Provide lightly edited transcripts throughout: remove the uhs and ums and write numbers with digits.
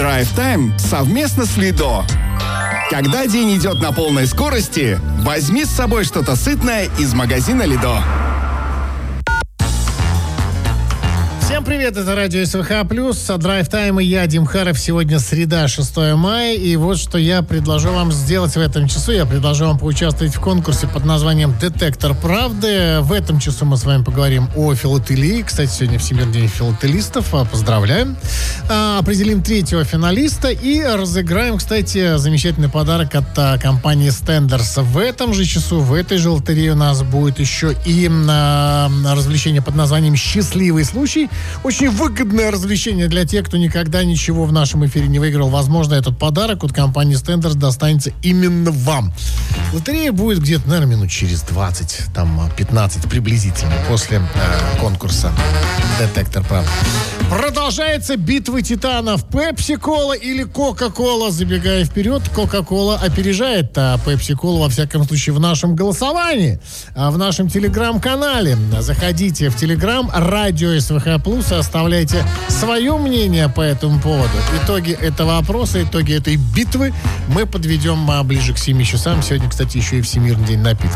Drive Time совместно с Лидо. Когда день идет на полной скорости, возьми с собой что-то сытное из магазина Лидо. Всем привет, это радио СВХ+, Drive Time и я, Дим Харов. Сегодня среда, 6 мая, и вот что я предложу вам сделать в этом часу. Я предложу вам поучаствовать в конкурсе под названием «Детектор правды». В этом часу мы с вами поговорим о филателии. Кстати, сегодня Всемирный день филателистов. Поздравляем. Определим третьего финалиста и разыграем, кстати, замечательный подарок от компании Stenders. В этом же часу, в этой же лотерее у нас будет еще и развлечение под названием «Счастливый случай». Очень выгодное развлечение для тех, кто никогда ничего в нашем эфире не выиграл. Возможно, этот подарок от компании Stenders достанется именно вам. Лотерея будет где-то, наверное, минут через 20, там 15 приблизительно после конкурса «Детектор правды». Продолжается битва титанов. Пепси-кола или Кока-кола? Забегая вперед, Кока-кола опережает Пепси-колу, во всяком случае, в нашем голосовании. В нашем телеграм-канале. Заходите в телеграм радио СВХ+, оставляйте свое мнение по этому поводу. Итоги этого опроса, итоги этой битвы мы подведем ближе к 7 часам. Сегодня, кстати, еще и Всемирный день напитков.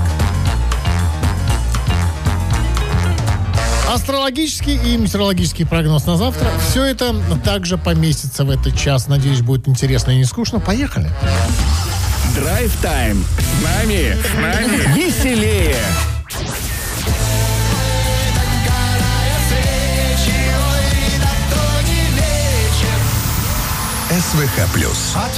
Астрологический и метеорологический прогноз на завтра. Все это также поместится в этот час. Надеюсь, будет интересно и не скучно. Поехали. Drive Time. С нами веселее. СВХ+.